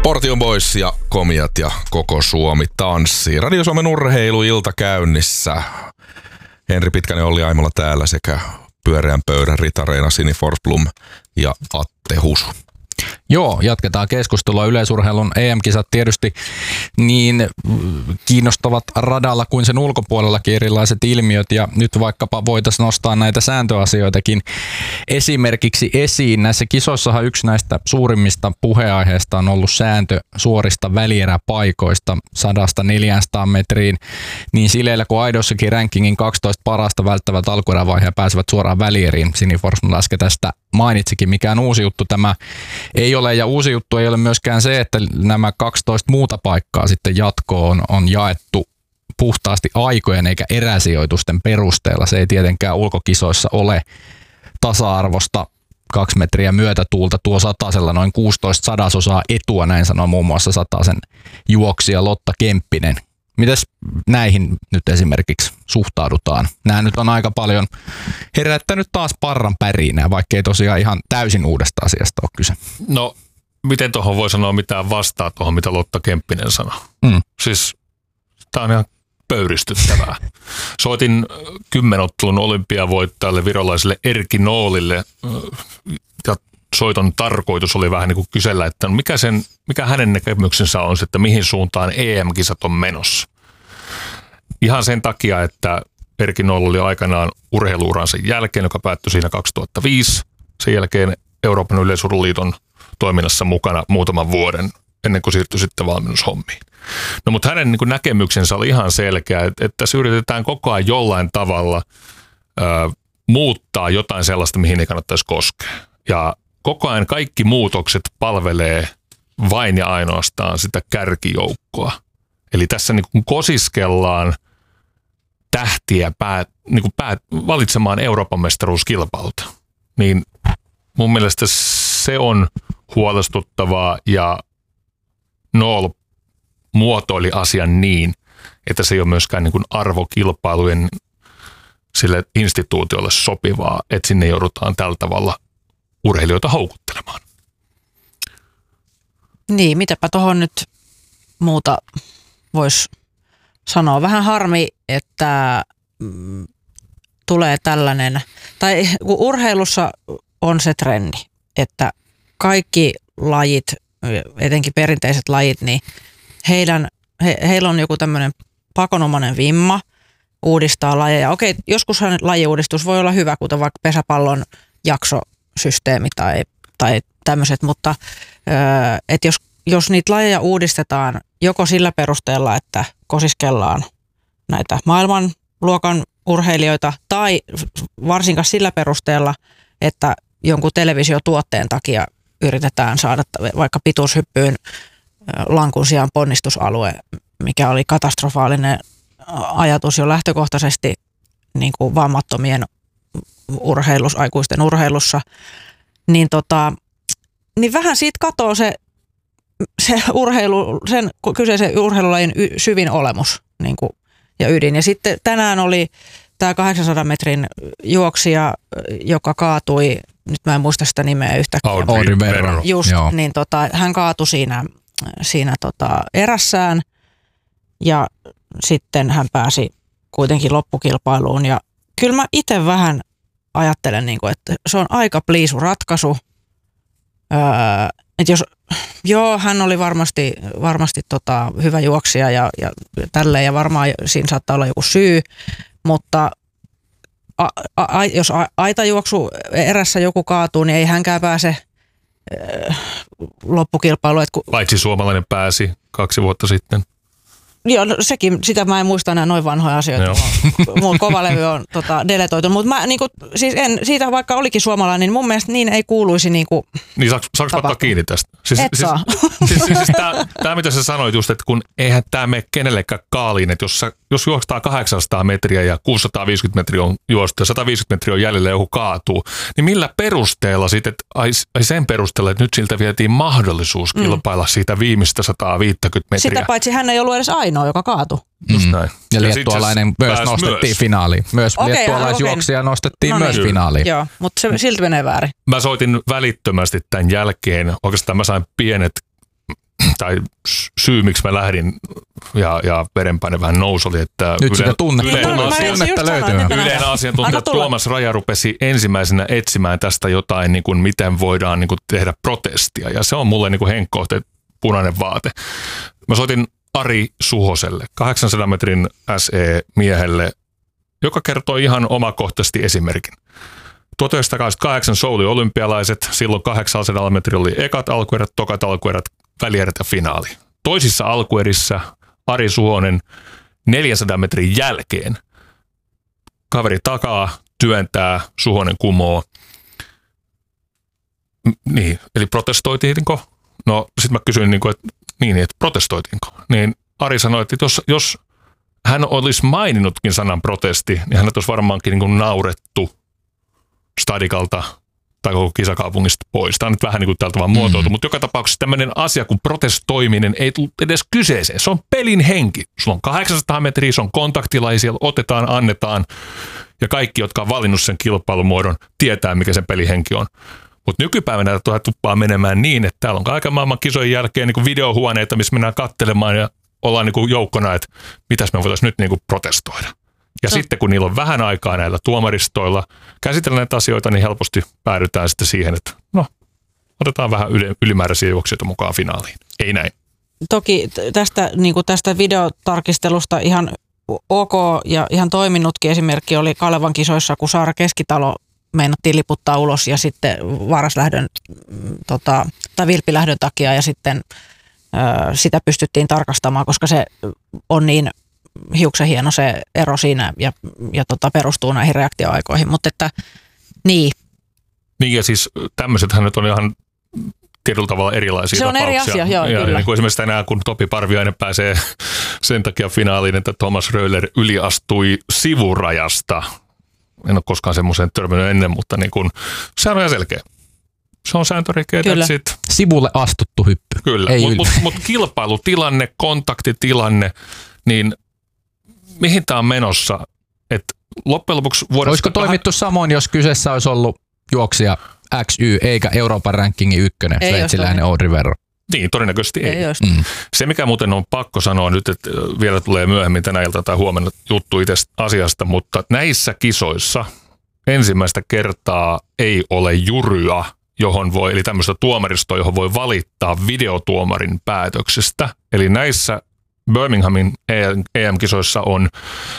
Portion Boys ja Komiat ja koko Suomi tanssii. Radio Suomen urheiluilta käynnissä. Henri Pitkänen, Olli Aimola täällä sekä pyöreän pöydän ritareina Sini Forsblom ja Atte Husu. Joo, jatketaan keskustelua. Yleisurheilun EM-kisat tietysti niin kiinnostavat radalla kuin sen ulkopuolellakin erilaiset ilmiöt, ja nyt vaikkapa voitaisiin nostaa näitä sääntöasioitakin esimerkiksi esiin. Näissä kisoissahan yksi näistä suurimmista puheaiheista on ollut sääntö suorista välieräpaikoista 100-400 metriin, niin sileillä kuin aidoissakin rankingin 12 parasta välttävät alkuerävaiheen pääsevät suoraan välieriin. Sini Forsman äsken tästä mainitsikin, mikään uusi juttu tämä ei ole, ja uusi juttu ei ole myöskään se, että nämä 12 muuta paikkaa sitten jatkoon on jaettu puhtaasti aikojen eikä eräsijoitusten perusteella. Se ei tietenkään ulkokisoissa ole tasa-arvosta 2 metriä myötätuulta, tuo satasella noin 16 sadasosaa etua, näin sanoo muun muassa satasen juoksija Lotta Kemppinen. Mites näihin nyt esimerkiksi suhtaudutaan? Nämä nyt on aika paljon herättänyt taas parran pärinää, vaikka ei tosiaan ihan täysin uudesta asiasta ole kyse. No, miten tuohon voi sanoa mitään vastaa tuohon, mitä Lotta Kemppinen sanoi? Siis tämä on ihan pöyristyttävää. Soitin 10 ottelun olympiavoittajalle virolaiselle Erkki Noolille, ja soiton tarkoitus oli vähän niin kuin kysellä, että mikä hänen näkemyksensä on, että mihin suuntaan EM-kisat on menossa. Ihan sen takia, että Erkki Nool oli aikanaan urheiluuransa jälkeen, joka päättyi siinä 2005. Sen jälkeen Euroopan yleisurheiluliiton toiminnassa mukana muutaman vuoden ennen kuin siirtyi sitten valmennushommiin. No, mutta hänen niin kuin näkemyksensä oli ihan selkeä, että tässä yritetään koko ajan jollain tavalla muuttaa jotain sellaista, mihin ei kannattaisi koskea. Ja koko ajan kaikki muutokset palvelee vain ja ainoastaan sitä kärkijoukkoa. Eli tässä niin kuin kosiskellaan tähtiä valitsemaan Euroopan mestaruuskilpailta. Niin mun mielestä se on huolestuttavaa, ja Nool muotoili asian niin, että se ei ole myöskään niin kuin arvokilpailujen sille instituutiolle sopivaa, että sinne joudutaan tällä tavalla urheilijoita houkuttelemaan. Niin, mitäpä tuohon nyt muuta voisi sanoa. Vähän harmi, että tulee tällainen, tai kun urheilussa on se trendi, että kaikki lajit, etenkin perinteiset lajit, niin heillä on joku tämmöinen pakonomainen vimma uudistaa lajeja. Okei, joskushan lajiuudistus voi olla hyvä, kuten vaikka pesäpallon jaksosysteemi tai tämmöiset, mutta että jos niitä lajeja uudistetaan joko sillä perusteella, että kosiskellaan näitä maailmanluokan urheilijoita, tai varsinkaan sillä perusteella, että jonkun televisiotuotteen takia yritetään saada vaikka pituushyppyyn lankun sijaan ponnistusalue, mikä oli katastrofaalinen ajatus jo lähtökohtaisesti niin kuin vammattomien aikuisten urheilussa, niin, niin vähän siitä katoo se urheilu, sen kyseisen urheilulajin syvin olemus niin kuin, ja ydin. Ja sitten tänään oli tämä 800 metrin juoksija, joka kaatui, nyt mä en muista sitä nimeä yhtäkkiä. Audrey Berro. Just, niin hän kaatui siinä erässään, ja sitten hän pääsi kuitenkin loppukilpailuun. Ja kyllä mä itse vähän ajattelen, niin kuin, että se on aika pliisu ratkaisu. Että hän oli varmasti hyvä juoksija ja tälleen, ja varmaan siinä saattaa olla joku syy, mutta jos aitajuoksu erässä joku kaatuu, niin ei hänkään pääse loppukilpailuun. Paitsi suomalainen pääsi 2 vuotta sitten. Joo, no sekin, sitä mä en muista enää noin vanhoja asioita. Mun Kovalevy on deletoitu, mutta mä siis siitä vaikka olikin suomalainen, niin mun mielestä niin ei kuuluisi niin saanko ottaa kiinni tästä? Siis tämä mitä sä sanoit just, että kun eihän tämä mene kenellekään kaaliin, että jos juokstaan 800 metriä ja 650 metriä on juostu ja 150 metriä on jäljellä ja joku kaatuu, niin millä perusteella sitten, että sen perusteella, että nyt siltä vietiin mahdollisuus kilpailla siitä viimeistä 150 metriä. Sitä paitsi hän ei ollut edes ainoa, joka kaatui. Just näin. Ja liettualainen myös nostettiin finaaliin. Myös liettualaisjuoksija nostettiin myös finaaliin. Joo, mutta se silti menee väärin. Mä soitin välittömästi tämän jälkeen. Oikeastaan mä sain pienet tai syy, miksi mä lähdin ja verenpaine vähän nousi, oli, että nyt sitä tunnetta löytyy. Ylen asiantuntija Tuomas Raja rupesi ensimmäisenä etsimään tästä jotain, niin kuin, miten voidaan niin kuin, tehdä protestia. Ja se on mulle niin kuin henkkohte, punainen vaate. Mä soitin Ari Suhoselle, 800 metrin SE-miehelle, joka kertoi ihan omakohtaisesti esimerkin. 1988 Soulin olympialaiset, silloin 800 metrillä oli ekat alkuerät, tokat alkuerät, välierät ja finaali. Toisissa alkuerissä Ari Suhonen 400 metrin jälkeen. Kaveri takaa, työntää, Suhonen kumoo. Niin, eli protestoitiinko? No sit mä kysyin, että protestoitiinko? Niin Ari sanoi, että jos hän olisi maininnutkin sanan protesti, niin hänet olisi varmaankin niin kuin naurettu stadikalta tai koko kisakaupungista pois. Tämä on nyt vähän niin kuin tältä vaan muotoiltu, mutta joka tapauksessa tämmöinen asia kuin protestoiminen ei tule edes kyseeseen. Se on pelin henki. Sulla on 800 metriä, se on kontaktilaji, siellä otetaan, annetaan ja kaikki, jotka on valinnut sen kilpailumuodon, tietää, mikä sen pelihenki on. Mutta nykypäivänä tätä tuppaa menemään niin, että täällä on kaiken maailman kisojen jälkeen niin kuin videohuoneita, missä mennään katselemaan ja ollaan niin kuin joukkona, että mitäs me voitaisiin nyt niin kuin protestoida. Ja sitten kun niillä on vähän aikaa näillä tuomaristoilla käsitellä näitä asioita, niin helposti päädytään sitten siihen, että otetaan vähän ylimääräisiä juoksijoita mukaan finaaliin. Ei näin. Toki tästä videotarkistelusta ihan ok ja ihan toiminutkin esimerkki oli Kalevan kisoissa, kun Saara Keskitalo meinattiin liputtaa ulos ja sitten varaslähdön tai vilppilähdön takia ja sitten sitä pystyttiin tarkastamaan, koska se on niin hiuksen hieno se ero siinä ja perustuu näihin reaktioaikoihin, mutta että niin. Niin ja siis tämmöisethän nyt on ihan tietyllä tavalla erilaisia tapauksia. Se on tapauksia. eri asia, joo, kyllä. Niin kuin esimerkiksi tänään, kun Topi Parviainen pääsee sen takia finaaliin, että Thomas Röller yliastui sivurajasta. En ole koskaan semmoisen törmännyt ennen, mutta niin kun, se on ihan selkeä. Se on sääntörikeä. Sivulle astuttu hyppy. Kyllä, mutta kilpailutilanne, kontaktitilanne, niin mihin tämä on menossa? Että loppujen lopuksi olisiko toimittu samoin, jos kyseessä olisi ollut juoksija XY eikä Euroopan rankingin ykkönen, sveitsiläinen Audrey Verro? Niin, todennäköisesti ei. Se, mikä muuten on pakko sanoa nyt, että vielä tulee myöhemmin tänä ilta tai huomenna juttu itse asiasta, mutta näissä kisoissa ensimmäistä kertaa ei ole jurya, eli tämmöistä tuomaristoa, johon voi valittaa videotuomarin päätöksestä. Eli näissä Birminghamin EM-kisoissa on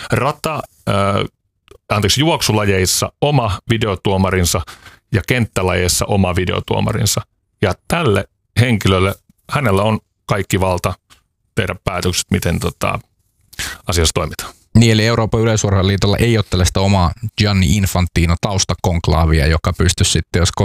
juoksulajeissa oma videotuomarinsa ja kenttälajeissa oma videotuomarinsa. Ja tälle henkilölle, hänellä on kaikki valta tehdä päätökset, miten asiassa toimitaan. Niin, eli Euroopan yleisurheiluliitolla ei ole tällaista omaa Gianni Infantino taustakonklaavia, joka pystyisi sitten, jos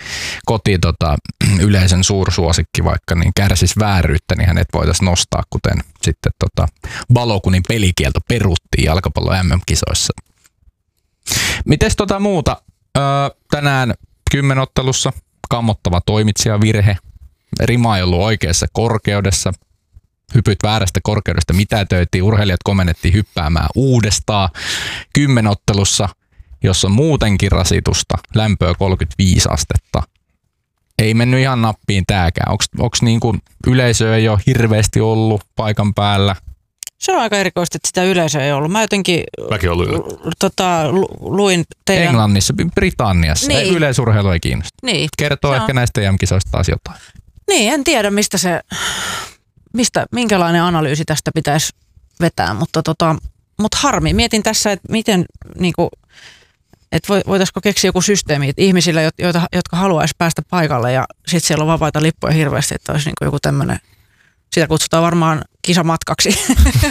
yleisen suursuosikki vaikka niin kärsisi vääryyttä, niin hänet voitaisiin nostaa, kuten sitten Balogunin pelikielto peruttiin jalkapallo MM-kisoissa. Mites muuta? Tänään 10-ottelussa kammottava toimitsijavirhe. Rima ei ollut oikeassa korkeudessa. Hypyt väärästä korkeudesta mitätöitiin. Urheilijat komennettiin hyppäämään uudestaan. 10-ottelussa, jossa on muutenkin rasitusta, lämpöä 35 astetta. Ei mennyt ihan nappiin tääkään. Onko niinku yleisöä ei ole hirveästi ollut paikan päällä? Se on aika erikoista, että sitä yleisöä ei ollut. Mäkin ollut luin teidän... Englannissa, Britanniassa. Niin. Yleisurheilu ei kiinnosta. Niin. Kertoo ehkä näistä EM-kisoista taas jotain. Niin, en tiedä minkälainen analyysi tästä pitäisi vetää, mutta harmi. Mietin tässä, että miten että voitaisiko keksiä joku systeemi että ihmisillä, jotka haluaisi päästä paikalle ja sitten siellä on vapaita lippuja hirveästi, että olisi joku tämmöinen, sitä kutsutaan varmaan kisamatkaksi.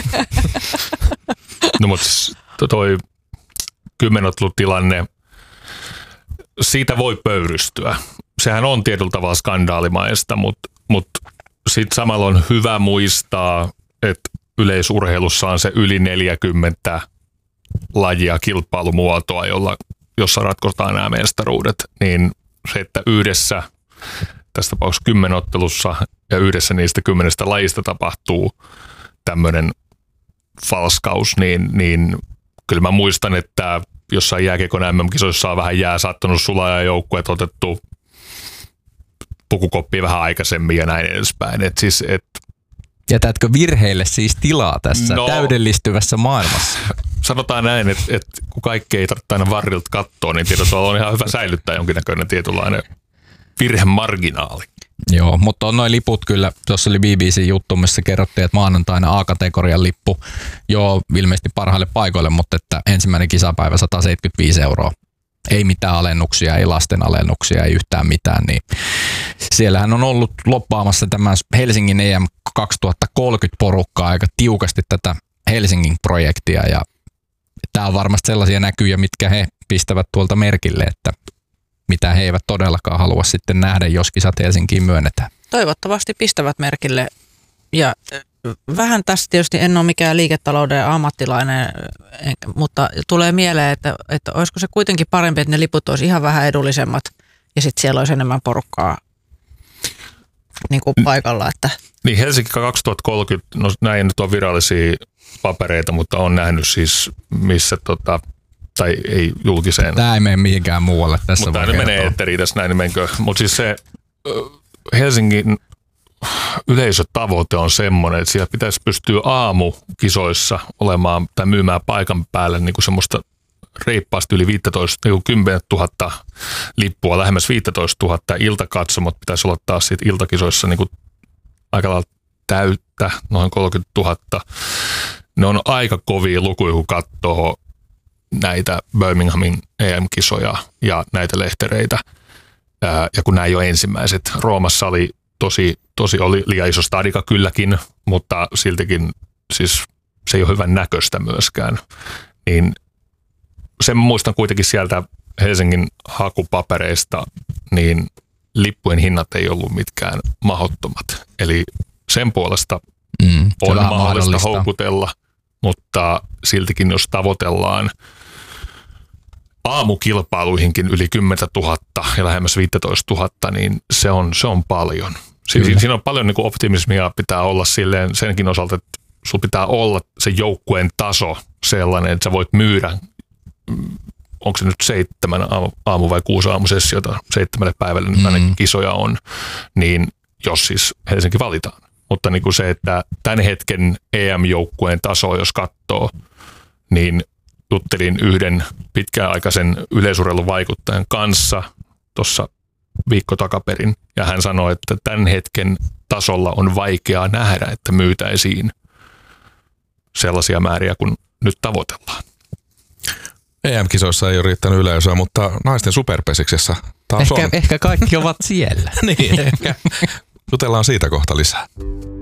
No mutta toi 10-ottelutilanne, siitä voi pöyristyä. Sehän on tietyllä tavalla skandaalimaista, mutta sitten samalla on hyvä muistaa, että yleisurheilussa on se yli 40 lajia kilpailumuotoa, jossa ratkotaan nämä mestaruudet, niin se, että yhdessä, tässä tapauksessa 10-ottelussa ja yhdessä niistä 10 lajista tapahtuu tämmöinen falskaus, niin kyllä mä muistan, että jossain jääkiekon MM-kisoissa on vähän saattanut sulaa ja joukkueet otettu pukukoppiin vähän aikaisemmin ja näin edespäin. Jätätkö virheille siis tilaa tässä täydellistyvässä maailmassa? Sanotaan näin, että kun kaikki ei tarvitse aina varrilta katsoa, niin tietysti on ihan hyvä säilyttää jonkinnäköinen tietynlainen virhemarginaali. Joo, mutta on noin liput kyllä. Tuossa oli BBC-juttu, missä kerrottiin, että maanantaina A-kategorian lippu, joo, ilmeisesti parhaille paikoille, mutta että ensimmäinen kisapäivä 175 €. Ei mitään alennuksia, ei lasten alennuksia, ei yhtään mitään. Niin siellähän on ollut loppaamassa tämä Helsingin EM 2030 porukkaa aika tiukasti tätä Helsingin projektia. Ja tämä on varmasti sellaisia näkyjä, mitkä he pistävät tuolta merkille, että mitä he eivät todellakaan halua sitten nähdä, jos kisat Helsinkiin myönnetään. Toivottavasti pistävät merkille. Ja vähän tässä tietysti en ole mikään liiketalouden ammattilainen, mutta tulee mieleen, että olisiko se kuitenkin parempi, että ne liput olisi ihan vähän edullisemmat ja sitten siellä olisi enemmän porukkaa niin kuin paikalla. Että. Niin Helsinki 2030, no näin nyt on virallisia papereita, mutta on nähnyt siis missä tai ei julkiseen. Tämä ei mene mihinkään muualle tässä. Mutta tämä menee etteriin tässä näin, niin menkö. Mutta siis se Helsingin yleisötavoite on semmoinen, että siellä pitäisi pystyä aamukisoissa olemaan tai myymään paikan päälle niin kuin semmoista reippaasti yli 10 000 lippua, lähemmäs 15 000 iltakatsomot pitäisi olla taas siitä iltakisoissa niin kuin aika lailla täyttä, noin 30 000. Ne on aika kovia lukuja, kun katsoo näitä Birminghamin EM-kisoja ja näitä lehtereitä. Ja kun nämä ei ole ensimmäiset. Roomassa oli tosi oli liian iso stadika kylläkin, mutta siltikin siis se ei ole hyvän näköistä myöskään. Niin sen muistan kuitenkin sieltä Helsingin hakupapereista, niin lippujen hinnat ei ollut mitkään mahdottomat. Eli sen puolesta on mahdollista houkutella, mutta siltikin jos tavoitellaan aamukilpailuihinkin yli 10 000 ja lähemmäs 15 000, niin se on paljon. Siinä on paljon niin kuin optimismia pitää olla silleen senkin osalta, että sulla pitää olla se joukkueen taso sellainen, että sä voit myydä, onko se nyt 7 aamu- vai 6 aamusessiota 7 päivälle, nyt ainakin kisoja on, niin jos siis Helsinki valitaan. Mutta niin kuin se, että tämän hetken EM-joukkueen taso, jos katsoo, niin juttelin yhden pitkäaikaisen yleisurheilun vaikuttajan kanssa tuossa viikko takaperin, ja hän sanoi, että tämän hetken tasolla on vaikeaa nähdä, että myytäisiin sellaisia määriä, kun nyt tavoitellaan. EM-kisoissa ei ole riittänyt yleisöä, mutta naisten superpesiksessä taas on. Ehkä kaikki ovat siellä. Niin, ehkä. Jutellaan siitä kohta lisää.